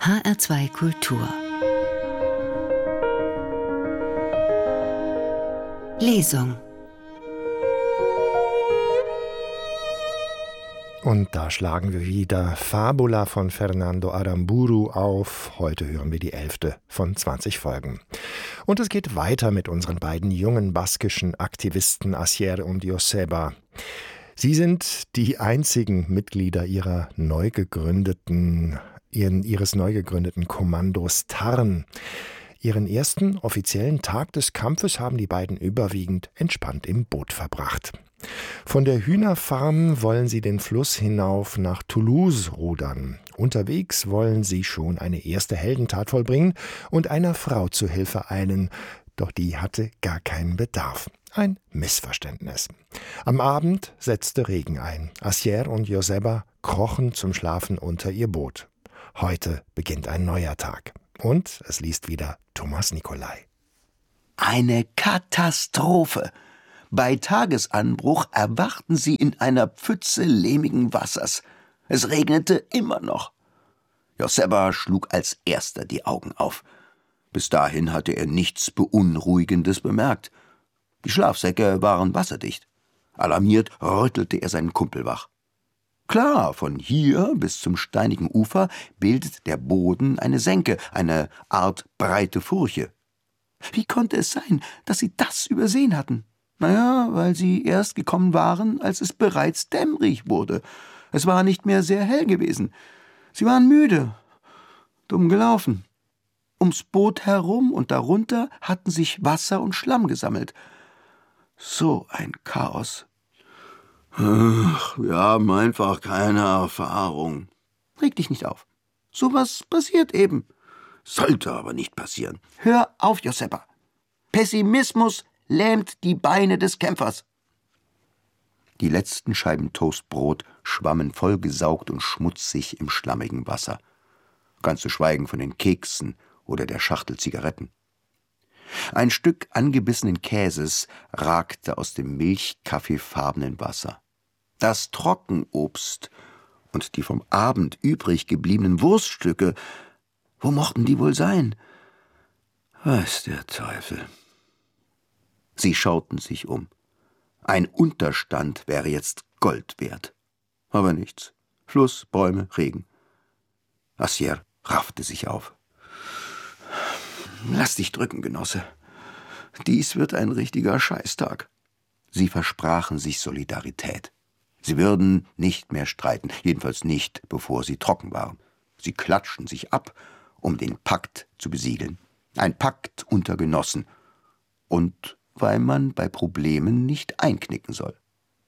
HR2 Kultur. Lesung. Und da schlagen wir wieder Fabula von Fernando Aramburu auf. Heute hören wir die 11. von 20 Folgen. Und es geht weiter mit unseren beiden jungen baskischen Aktivisten Asier und Joseba. Sie sind die einzigen Mitglieder ihres neu gegründeten Kommandos Tarn. Ihren ersten offiziellen Tag des Kampfes haben die beiden überwiegend entspannt im Boot verbracht. Von der Hühnerfarm wollen sie den Fluss hinauf nach Toulouse rudern. Unterwegs wollen sie schon eine erste Heldentat vollbringen und einer Frau zu Hilfe eilen. Doch die hatte gar keinen Bedarf. Ein Missverständnis. Am Abend setzte Regen ein. Asier und Joseba krochen zum Schlafen unter ihr Boot. Heute beginnt ein neuer Tag. Und es liest wieder Thomas Nicolai. Eine Katastrophe! Bei Tagesanbruch erwachten sie in einer Pfütze lehmigen Wassers. Es regnete immer noch. Joseba schlug als erster die Augen auf. Bis dahin hatte er nichts Beunruhigendes bemerkt. Die Schlafsäcke waren wasserdicht. Alarmiert rüttelte er seinen Kumpel wach. Klar, von hier bis zum steinigen Ufer bildet der Boden eine Senke, eine Art breite Furche. Wie konnte es sein, dass sie das übersehen hatten? Naja, weil sie erst gekommen waren, als es bereits dämmerig wurde. Es war nicht mehr sehr hell gewesen. Sie waren müde, dumm gelaufen. Ums Boot herum und darunter hatten sich Wasser und Schlamm gesammelt. So ein Chaos. Ach, wir haben einfach keine Erfahrung. Reg dich nicht auf. Sowas passiert eben. Sollte aber nicht passieren. Hör auf, Joseba. Pessimismus lähmt die Beine des Kämpfers. Die letzten Scheiben Toastbrot schwammen vollgesaugt und schmutzig im schlammigen Wasser. Ganz zu schweigen von den Keksen oder der Schachtel Zigaretten. Ein Stück angebissenen Käses ragte aus dem milchkaffeefarbenen Wasser. Das Trockenobst und die vom Abend übrig gebliebenen Wurststücke, wo mochten die wohl sein? Weiß der Teufel. Sie schauten sich um. Ein Unterstand wäre jetzt Gold wert. Aber nichts. Fluss, Bäume, Regen. Asier raffte sich auf. Lass dich drücken, Genosse. Dies wird ein richtiger Scheißtag. Sie versprachen sich Solidarität. Sie würden nicht mehr streiten, jedenfalls nicht, bevor sie trocken waren. Sie klatschten sich ab, um den Pakt zu besiegeln. Ein Pakt unter Genossen. Und weil man bei Problemen nicht einknicken soll.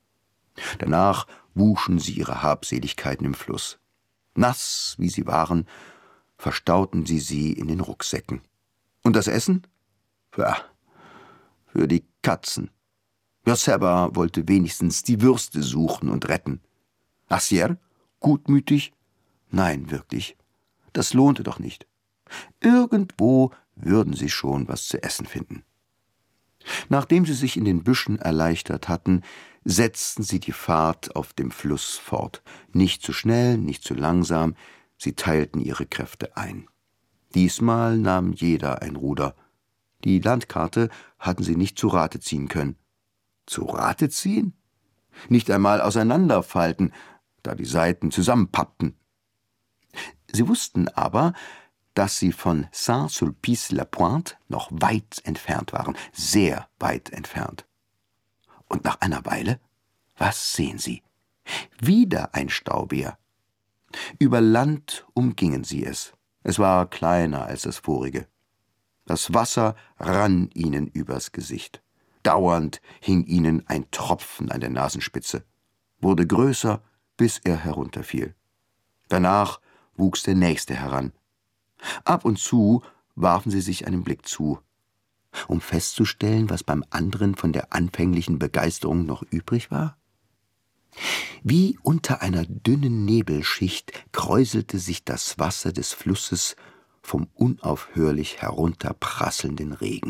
Danach wuschen sie ihre Habseligkeiten im Fluss. Nass, wie sie waren, verstauten sie in den Rucksäcken. Und das Essen? Ja, für die Katzen. Joseba wollte wenigstens die Würste suchen und retten. Asier? Gutmütig? Nein, wirklich. Das lohnte doch nicht. Irgendwo würden sie schon was zu essen finden. Nachdem sie sich in den Büschen erleichtert hatten, setzten sie die Fahrt auf dem Fluss fort. Nicht zu schnell, nicht zu langsam, sie teilten ihre Kräfte ein. Diesmal nahm jeder ein Ruder. Die Landkarte hatten sie nicht zu Rate ziehen können. Zu Rate ziehen? Nicht einmal auseinanderfalten, da die Seiten zusammenpappten. Sie wussten aber, dass sie von Saint-Sulpice-la-Pointe noch weit entfernt waren, sehr weit entfernt. Und nach einer Weile, was sehen sie? Wieder ein Staubär. Über Land umgingen sie es. Es war kleiner als das vorige. Das Wasser rann ihnen übers Gesicht. Dauernd hing ihnen ein Tropfen an der Nasenspitze, wurde größer, bis er herunterfiel. Danach wuchs der nächste heran. Ab und zu warfen sie sich einen Blick zu, um festzustellen, was beim anderen von der anfänglichen Begeisterung noch übrig war. Wie unter einer dünnen Nebelschicht kräuselte sich das Wasser des Flusses vom unaufhörlich herunterprasselnden Regen.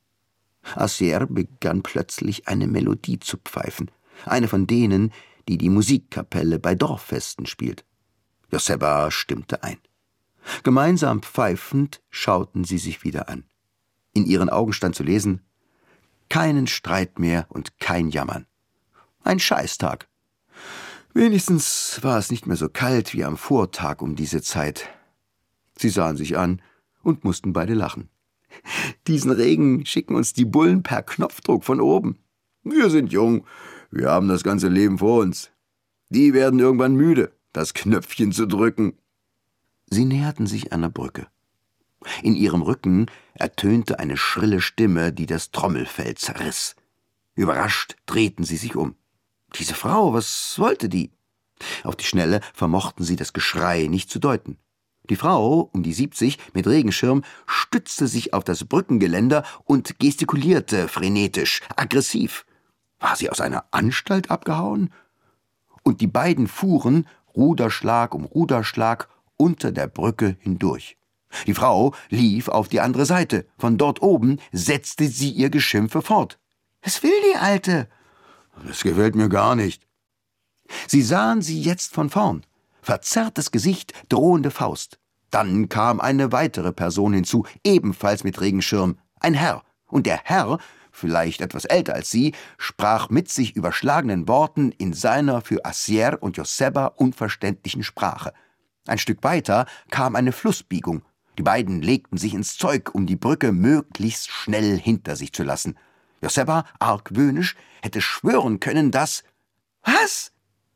Asier begann plötzlich eine Melodie zu pfeifen, eine von denen, die die Musikkapelle bei Dorffesten spielt. Joseba stimmte ein. Gemeinsam pfeifend schauten sie sich wieder an. In ihren Augen stand zu lesen: keinen Streit mehr und kein Jammern. Ein Scheißtag. Wenigstens war es nicht mehr so kalt wie am Vortag um diese Zeit. Sie sahen sich an und mussten beide lachen. Diesen Regen schicken uns die Bullen per Knopfdruck von oben. Wir sind jung, wir haben das ganze Leben vor uns. Die werden irgendwann müde, das Knöpfchen zu drücken. Sie näherten sich einer Brücke. In ihrem Rücken ertönte eine schrille Stimme, die das Trommelfell zerriss. Überrascht drehten sie sich um. Diese Frau, was wollte die? Auf die Schnelle vermochten sie das Geschrei nicht zu deuten. Die Frau, um die 70, mit Regenschirm, stützte sich auf das Brückengeländer und gestikulierte frenetisch, aggressiv. War sie aus einer Anstalt abgehauen? Und die beiden fuhren, Ruderschlag um Ruderschlag, unter der Brücke hindurch. Die Frau lief auf die andere Seite. Von dort oben setzte sie ihr Geschimpfe fort. »Was will die Alte?« »Das gefällt mir gar nicht.« Sie sahen sie jetzt von vorn. Verzerrtes Gesicht, drohende Faust. Dann kam eine weitere Person hinzu, ebenfalls mit Regenschirm. Ein Herr. Und der Herr, vielleicht etwas älter als sie, sprach mit sich überschlagenen Worten in seiner für Assier und Joseba unverständlichen Sprache. Ein Stück weiter kam eine Flussbiegung. Die beiden legten sich ins Zeug, um die Brücke möglichst schnell hinter sich zu lassen. Joseba, argwöhnisch, hätte schwören können, dass... Was?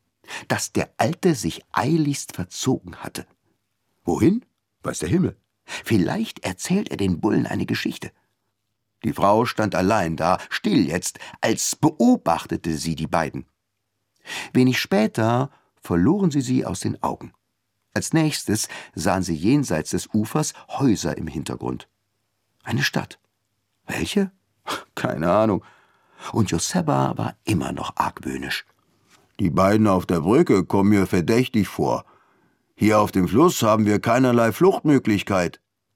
Dass der Alte sich eiligst verzogen hatte. Wohin? Weiß der Himmel. Vielleicht erzählt er den Bullen eine Geschichte. Die Frau stand allein da, still jetzt, als beobachtete sie die beiden. Wenig später verloren sie aus den Augen. Als nächstes sahen sie jenseits des Ufers Häuser im Hintergrund. Eine Stadt. Welche? Keine Ahnung. Und Joseba war immer noch argwöhnisch. Die beiden auf der Brücke kommen mir verdächtig vor. Hier auf dem Fluss haben wir keinerlei Fluchtmöglichkeit.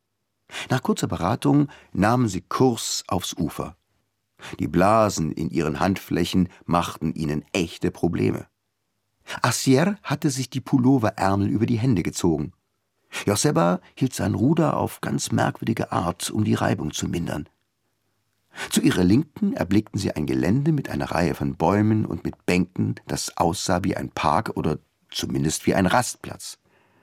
Nach kurzer Beratung nahmen sie Kurs aufs Ufer. Die Blasen in ihren Handflächen machten ihnen echte Probleme. Assier hatte sich die Pulloverärmel über die Hände gezogen. Joseba hielt sein Ruder auf ganz merkwürdige Art, um die Reibung zu mindern. Zu ihrer Linken erblickten sie ein Gelände mit einer Reihe von Bäumen und mit Bänken, das aussah wie ein Park oder zumindest wie ein Rastplatz.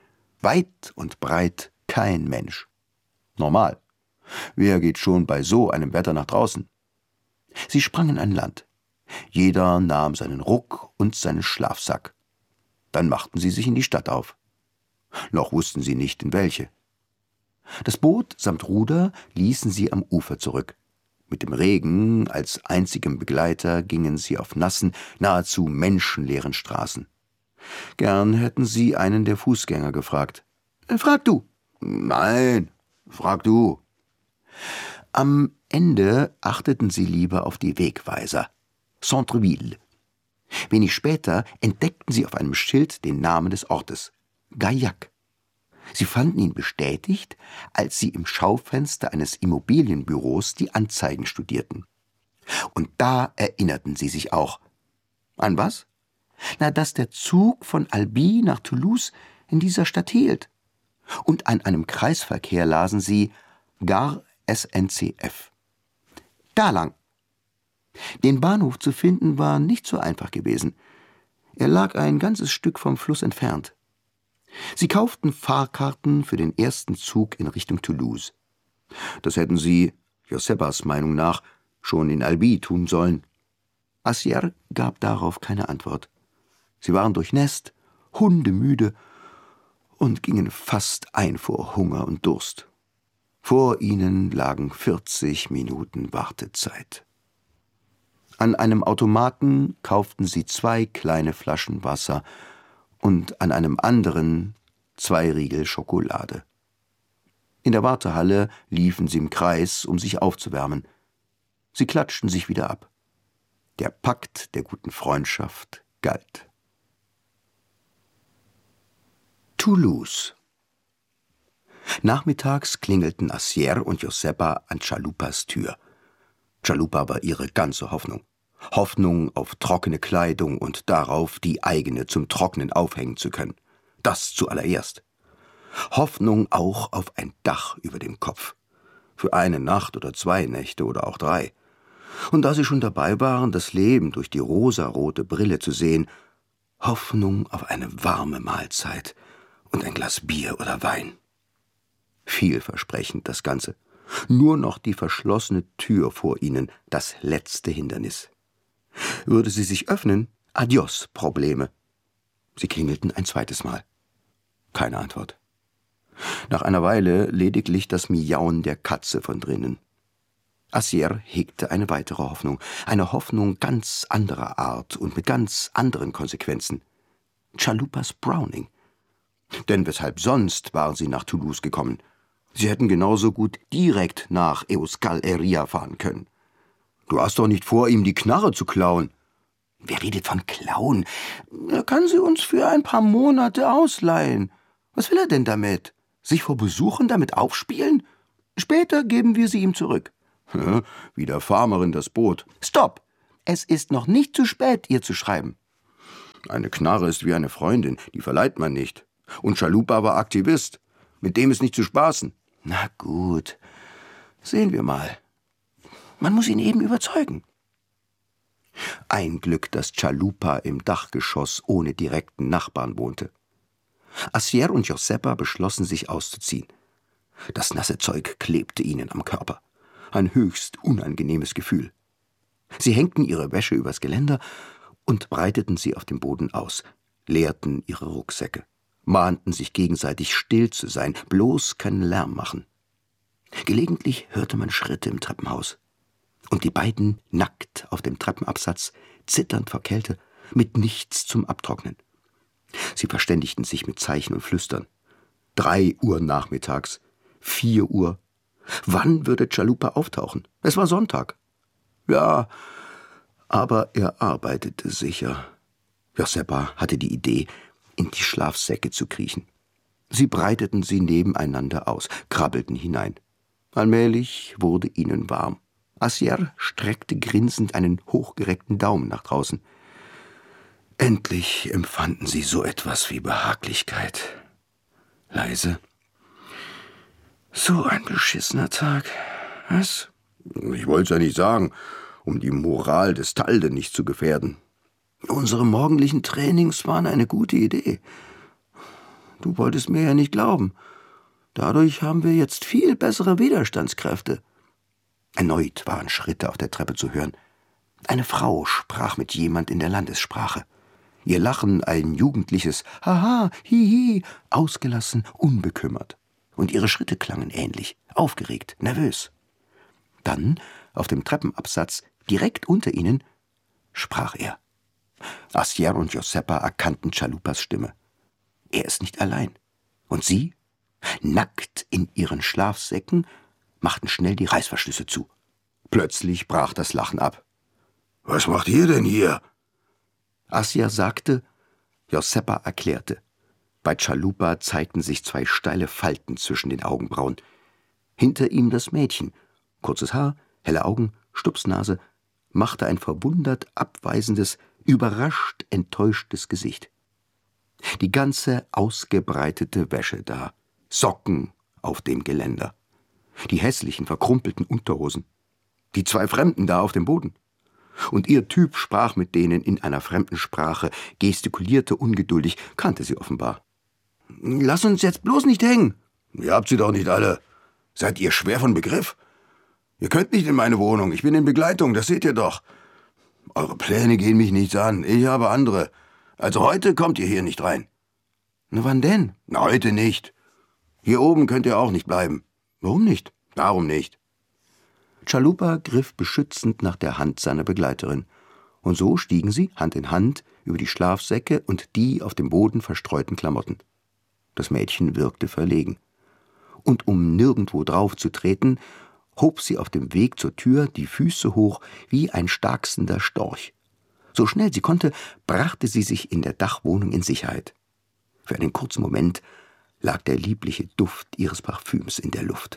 Weit und breit kein Mensch. Normal. Wer geht schon bei so einem Wetter nach draußen? Sie sprangen an Land. Jeder nahm seinen Ruck und seinen Schlafsack. Dann machten sie sich in die Stadt auf. Noch wussten sie nicht, in welche. Das Boot samt Ruder ließen sie am Ufer zurück. Mit dem Regen als einzigem Begleiter gingen sie auf nassen, nahezu menschenleeren Straßen. Gern hätten sie einen der Fußgänger gefragt. »Frag du!« »Nein, frag du!« Am Ende achteten sie lieber auf die Wegweiser. Centreville. Wenig später entdeckten sie auf einem Schild den Namen des Ortes. Gaillac. Sie fanden ihn bestätigt, als sie im Schaufenster eines Immobilienbüros die Anzeigen studierten. Und da erinnerten sie sich auch. An was? Na, dass der Zug von Albi nach Toulouse in dieser Stadt hielt. Und an einem Kreisverkehr lasen sie Gare SNCF. Da lang. Den Bahnhof zu finden war nicht so einfach gewesen. Er lag ein ganzes Stück vom Fluss entfernt. Sie kauften Fahrkarten für den ersten Zug in Richtung Toulouse. Das hätten sie, Josebas Meinung nach, schon in Albi tun sollen. Assier gab darauf keine Antwort. Sie waren durchnässt, hundemüde und gingen fast ein vor Hunger und Durst. Vor ihnen lagen 40 Minuten Wartezeit. An einem Automaten kauften sie 2 kleine Flaschen Wasser und an einem anderen 2 Riegel Schokolade. In der Wartehalle liefen sie im Kreis, um sich aufzuwärmen. Sie klatschten sich wieder ab. Der Pakt der guten Freundschaft galt. Toulouse. Nachmittags klingelten Assier und Joseba an Chalupas Tür. Chalupa war ihre ganze Hoffnung. Hoffnung auf trockene Kleidung und darauf, die eigene zum Trocknen aufhängen zu können. Das zuallererst. Hoffnung auch auf ein Dach über dem Kopf. Für eine Nacht oder 2 Nächte oder auch 3. Und da sie schon dabei waren, das Leben durch die rosarote Brille zu sehen, Hoffnung auf eine warme Mahlzeit und ein Glas Bier oder Wein. Vielversprechend das Ganze. Nur noch die verschlossene Tür vor ihnen, das letzte Hindernis. Würde sie sich öffnen, adios Probleme. Sie klingelten ein zweites Mal. Keine Antwort. Nach einer Weile lediglich das Miauen der Katze von drinnen. Assier hegte eine weitere Hoffnung, eine Hoffnung ganz anderer Art und mit ganz anderen Konsequenzen. Chalupas Browning. Denn weshalb sonst waren sie nach Toulouse gekommen? Sie hätten genauso gut direkt nach Euskal-Herria fahren können. Du hast doch nicht vor, ihm die Knarre zu klauen. Wer redet von klauen? Er kann sie uns für ein paar Monate ausleihen. Was will er denn damit? Sich vor Besuchen damit aufspielen? Später geben wir sie ihm zurück. Wie der Farmerin das Boot. Stopp! Es ist noch nicht zu spät, ihr zu schreiben. Eine Knarre ist wie eine Freundin, die verleiht man nicht. Und Chalupa war Aktivist. Mit dem ist nicht zu spaßen. Na gut, sehen wir mal. Man muss ihn eben überzeugen. Ein Glück, dass Chalupa im Dachgeschoss ohne direkten Nachbarn wohnte. Assier und Josepa beschlossen, sich auszuziehen. Das nasse Zeug klebte ihnen am Körper. Ein höchst unangenehmes Gefühl. Sie hängten ihre Wäsche übers Geländer und breiteten sie auf dem Boden aus, leerten ihre Rucksäcke, mahnten sich gegenseitig still zu sein, bloß keinen Lärm machen. Gelegentlich hörte man Schritte im Treppenhaus. Und die beiden nackt auf dem Treppenabsatz, zitternd vor Kälte, mit nichts zum Abtrocknen. Sie verständigten sich mit Zeichen und Flüstern. 3 Uhr nachmittags, 4 Uhr. Wann würde Chalupa auftauchen? Es war Sonntag. Ja, aber er arbeitete sicher. Josepa hatte die Idee, in die Schlafsäcke zu kriechen. Sie breiteten sie nebeneinander aus, krabbelten hinein. Allmählich wurde ihnen warm. Assier streckte grinsend einen hochgereckten Daumen nach draußen. Endlich empfanden sie so etwas wie Behaglichkeit. Leise. So ein beschissener Tag. Was? Ich wollte es ja nicht sagen, um die Moral des Talde nicht zu gefährden. Unsere morgendlichen Trainings waren eine gute Idee. Du wolltest mir ja nicht glauben. Dadurch haben wir jetzt viel bessere Widerstandskräfte. Erneut waren Schritte auf der Treppe zu hören. Eine Frau sprach mit jemand in der Landessprache. Ihr Lachen ein jugendliches Haha, hihi, ausgelassen, unbekümmert. Und ihre Schritte klangen ähnlich, aufgeregt, nervös. Dann, auf dem Treppenabsatz, direkt unter ihnen, sprach er. Assier und Josepa erkannten Chalupas Stimme. Er ist nicht allein. Und sie, nackt in ihren Schlafsäcken, machten schnell die Reißverschlüsse zu. Plötzlich brach das Lachen ab. »Was macht ihr denn hier?« Assier sagte, Josepa erklärte. Bei Chalupa zeigten sich 2 steile Falten zwischen den Augenbrauen. Hinter ihm das Mädchen, kurzes Haar, helle Augen, Stupsnase, machte ein verwundert abweisendes, überrascht enttäuschtes Gesicht. Die ganze ausgebreitete Wäsche da, Socken auf dem Geländer, die hässlichen, verkrumpelten Unterhosen, die 2 Fremden da auf dem Boden. Und ihr Typ sprach mit denen in einer fremden Sprache, gestikulierte ungeduldig, kannte sie offenbar. »Lass uns jetzt bloß nicht hängen!« »Ihr habt sie doch nicht alle. Seid ihr schwer von Begriff? Ihr könnt nicht in meine Wohnung, ich bin in Begleitung, das seht ihr doch. Eure Pläne gehen mich nichts an, ich habe andere. Also heute kommt ihr hier nicht rein.« »Na, wann denn?« »Na, heute nicht. Hier oben könnt ihr auch nicht bleiben.« »Warum nicht?« »Darum nicht.« Chalupa griff beschützend nach der Hand seiner Begleiterin. Und so stiegen sie, Hand in Hand, über die Schlafsäcke und die auf dem Boden verstreuten Klamotten. Das Mädchen wirkte verlegen. Und um nirgendwo drauf zu treten, hob sie auf dem Weg zur Tür die Füße hoch wie ein starksender Storch. So schnell sie konnte, brachte sie sich in der Dachwohnung in Sicherheit. Für einen kurzen Moment lag der liebliche Duft ihres Parfüms in der Luft.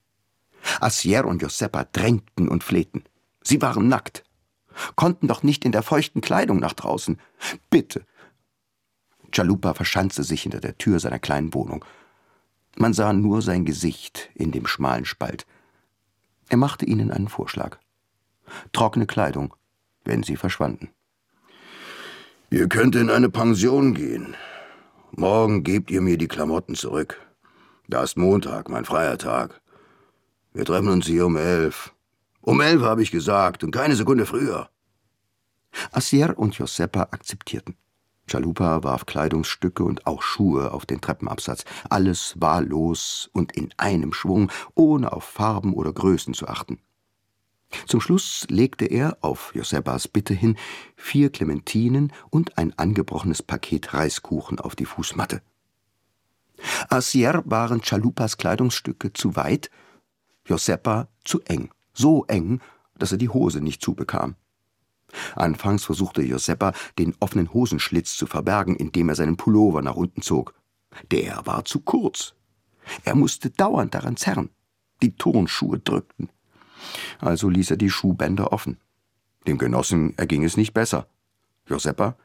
Assier und Josepa drängten und flehten. Sie waren nackt, konnten doch nicht in der feuchten Kleidung nach draußen. Bitte! Chalupa verschanzte sich hinter der Tür seiner kleinen Wohnung. Man sah nur sein Gesicht in dem schmalen Spalt. Er machte ihnen einen Vorschlag. Trockene Kleidung, wenn sie verschwanden. »Ihr könnt in eine Pension gehen. Morgen gebt ihr mir die Klamotten zurück. Da ist Montag, mein freier Tag. Wir treffen uns hier um 11. Um 11 habe ich gesagt und keine Sekunde früher.« Assier und Josepa akzeptierten. Chalupa warf Kleidungsstücke und auch Schuhe auf den Treppenabsatz. Alles wahllos und in einem Schwung, ohne auf Farben oder Größen zu achten. Zum Schluss legte er, auf Josepas Bitte hin, 4 Clementinen und ein angebrochenes Paket Reiskuchen auf die Fußmatte. Assier waren Chalupas Kleidungsstücke zu weit, Josepa zu eng. So eng, dass er die Hose nicht zubekam. Anfangs versuchte Josepa, den offenen Hosenschlitz zu verbergen, indem er seinen Pullover nach unten zog. Der war zu kurz. Er musste dauernd daran zerren. Die Turnschuhe drückten. Also ließ er die Schuhbänder offen. Dem Genossen erging es nicht besser. Josepa: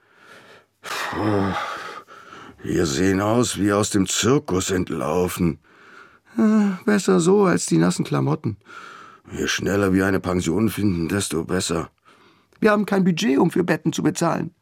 »Wir sehen aus wie aus dem Zirkus entlaufen. Besser so als die nassen Klamotten. Je schneller wir eine Pension finden, desto besser. Wir haben kein Budget, um für Betten zu bezahlen.«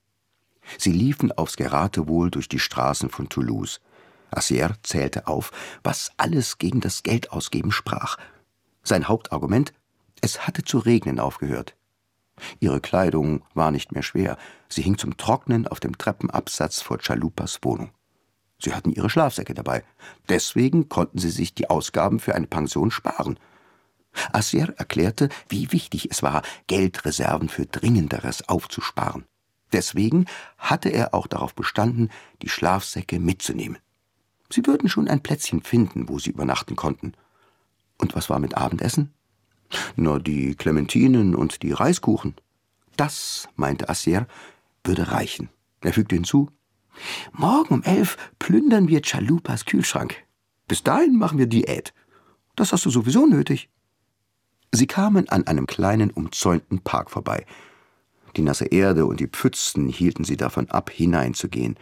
Sie liefen aufs Geratewohl durch die Straßen von Toulouse. Assier zählte auf, was alles gegen das Geldausgeben sprach. Sein Hauptargument: es hatte zu regnen aufgehört. Ihre Kleidung war nicht mehr schwer. Sie hing zum Trocknen auf dem Treppenabsatz vor Chalupas Wohnung. Sie hatten ihre Schlafsäcke dabei. Deswegen konnten sie sich die Ausgaben für eine Pension sparen. Assier erklärte, wie wichtig es war, Geldreserven für Dringenderes aufzusparen. Deswegen hatte er auch darauf bestanden, die Schlafsäcke mitzunehmen. Sie würden schon ein Plätzchen finden, wo sie übernachten konnten. Und was war mit Abendessen? Nur die Clementinen und die Reiskuchen. Das, meinte Assier, würde reichen. Er fügte hinzu: »Morgen um 11 plündern wir Chalupas Kühlschrank. Bis dahin machen wir Diät. Das hast du sowieso nötig.« Sie kamen an einem kleinen, umzäunten Park vorbei. Die nasse Erde und die Pfützen hielten sie davon ab, hineinzugehen.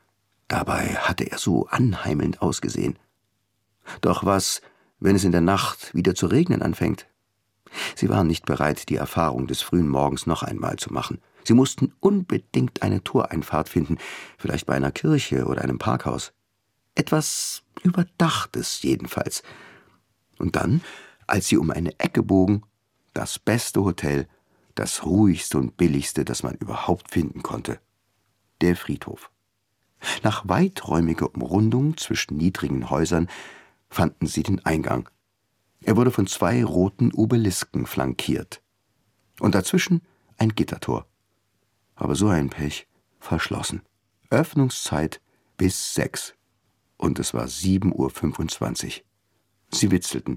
Dabei hatte er so anheimelnd ausgesehen. Doch was, wenn es in der Nacht wieder zu regnen anfängt? Sie waren nicht bereit, die Erfahrung des frühen Morgens noch einmal zu machen. Sie mussten unbedingt eine Toreinfahrt finden, vielleicht bei einer Kirche oder einem Parkhaus. Etwas Überdachtes jedenfalls. Und dann, als sie um eine Ecke bogen, das beste Hotel, das ruhigste und billigste, das man überhaupt finden konnte. Der Friedhof. Nach weiträumiger Umrundung zwischen niedrigen Häusern fanden sie den Eingang. Er wurde von 2 roten Obelisken flankiert. Und dazwischen ein Gittertor. Aber so ein Pech, verschlossen. Öffnungszeit bis 6. Und es war 7:25 Uhr. Sie witzelten.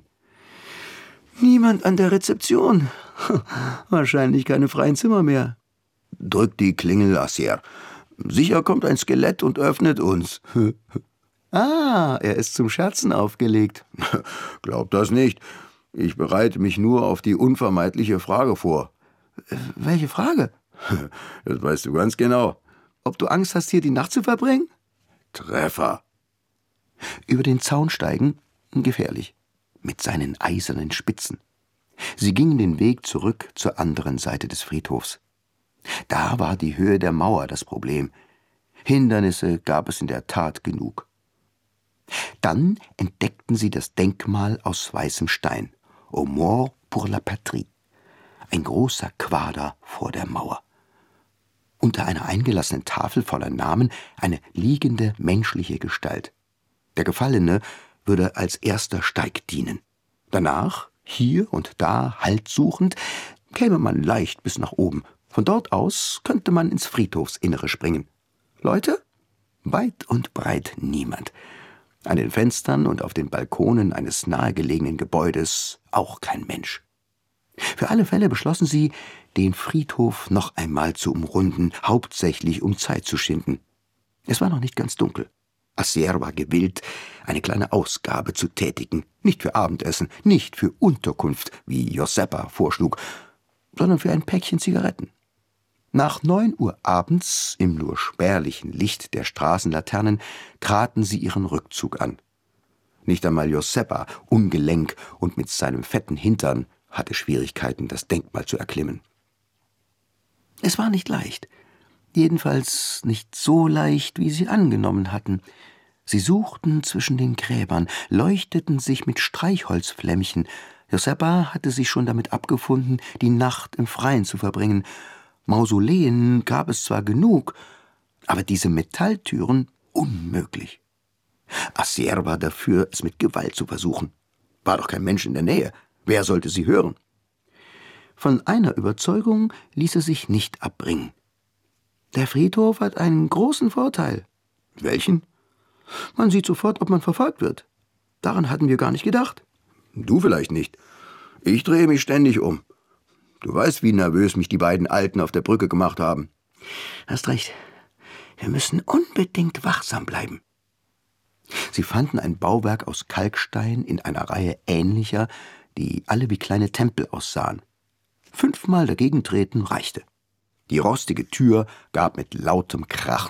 »Niemand an der Rezeption. Wahrscheinlich keine freien Zimmer mehr.« »Drückt die Klingel, Assier. Sicher kommt ein Skelett und öffnet uns.« »Ah, er ist zum Scherzen aufgelegt.« »Glaub das nicht. Ich bereite mich nur auf die unvermeidliche Frage vor.« »Welche Frage?« »Das weißt du ganz genau.« »Ob du Angst hast, hier die Nacht zu verbringen?« »Treffer.« Über den Zaun steigen, gefährlich, mit seinen eisernen Spitzen. Sie gingen den Weg zurück zur anderen Seite des Friedhofs. Da war die Höhe der Mauer das Problem. Hindernisse gab es in der Tat genug. Dann entdeckten sie das Denkmal aus weißem Stein, Aux morts pour la patrie, ein großer Quader vor der Mauer. Unter einer eingelassenen Tafel voller Namen eine liegende menschliche Gestalt. Der Gefallene würde als erster Steig dienen. Danach, hier und da Halt suchend, käme man leicht bis nach oben. Von dort aus könnte man ins Friedhofsinnere springen. Leute? Weit und breit niemand. An den Fenstern und auf den Balkonen eines nahegelegenen Gebäudes auch kein Mensch. Für alle Fälle beschlossen sie, den Friedhof noch einmal zu umrunden, hauptsächlich um Zeit zu schinden. Es war noch nicht ganz dunkel. Assier war gewillt, eine kleine Ausgabe zu tätigen, nicht für Abendessen, nicht für Unterkunft, wie Josepa vorschlug, sondern für ein Päckchen Zigaretten. Nach 9 Uhr abends, im nur spärlichen Licht der Straßenlaternen, traten sie ihren Rückzug an. Nicht einmal Joseppa, ungelenk und mit seinem fetten Hintern, hatte Schwierigkeiten, das Denkmal zu erklimmen. Es war nicht leicht. Jedenfalls nicht so leicht, wie sie angenommen hatten. Sie suchten zwischen den Gräbern, leuchteten sich mit Streichholzflämmchen. Joseppa hatte sich schon damit abgefunden, die Nacht im Freien zu verbringen. Mausoleen gab es zwar genug, aber diese Metalltüren unmöglich. Assier war dafür, es mit Gewalt zu versuchen. War doch kein Mensch in der Nähe. Wer sollte sie hören? Von einer Überzeugung ließ er sich nicht abbringen. Der Friedhof hat einen großen Vorteil. Welchen? Man sieht sofort, ob man verfolgt wird. Daran hatten wir gar nicht gedacht. Du vielleicht nicht. Ich drehe mich ständig um. Du weißt, wie nervös mich die beiden Alten auf der Brücke gemacht haben. Hast recht. Wir müssen unbedingt wachsam bleiben. Sie fanden ein Bauwerk aus Kalkstein in einer Reihe ähnlicher, die alle wie kleine Tempel aussahen. 5-mal dagegen treten reichte. Die rostige Tür gab mit lautem Krachen